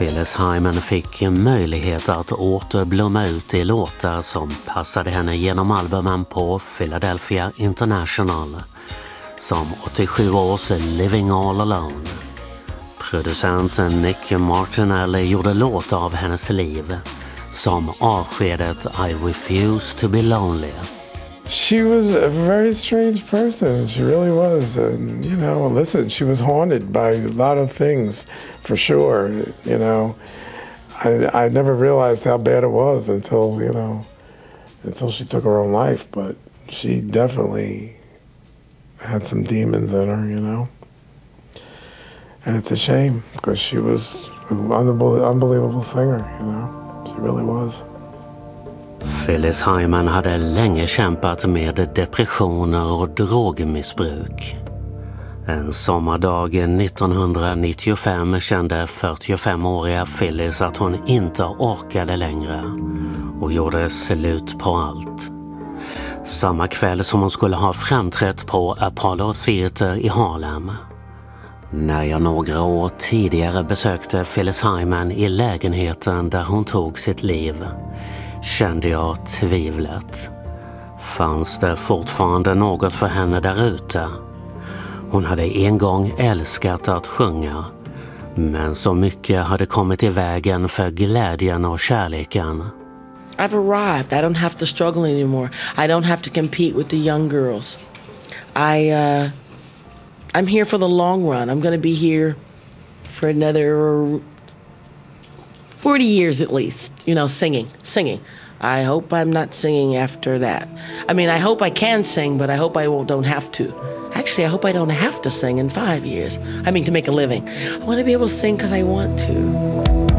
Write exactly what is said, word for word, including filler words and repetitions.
Phyllis Hyman fick möjlighet att återblomma ut i låtar som passade henne genom albumen på Philadelphia International, som åttiosju års Living All Alone. Producenten Nick Martinelli gjorde låt av hennes liv, som avskedet I Refuse to be Lonely. She was a very strange person. She really was. And, you know, listen, she was haunted by a lot of things, for sure. You know, I, I never realized how bad it was until, you know, until she took her own life. But she definitely had some demons in her, you know. And it's a shame because she was an unbelievable, unbelievable singer, you know. She really was. Phyllis Hyman hade länge kämpat med depressioner och drogmissbruk. En sommardag nittonhundranittiofem kände fyrtiofemåriga Phyllis att hon inte orkade längre och gjorde slut på allt. Samma kväll som hon skulle ha framträtt på Apollo Theater i Harlem. När jag några år tidigare besökte Phyllis Hyman i lägenheten där hon tog sitt liv, kände jag tvivlet. Fanns det fortfarande något för henne där ute? Hon hade en gång älskat att sjunga, men så mycket hade kommit i vägen för glädjen och kärleken. I've arrived. I don't have to struggle anymore. I don't have to compete with the young girls. I, uh, I'm here for the long run. I'm going to be here for another forty years at least, you know, singing, singing. I hope I'm not singing after that. I mean, I hope I can sing, but I hope I won't, don't have to. Actually, I hope I don't have to sing in five years. I mean, to make a living. I want to be able to sing because I want to.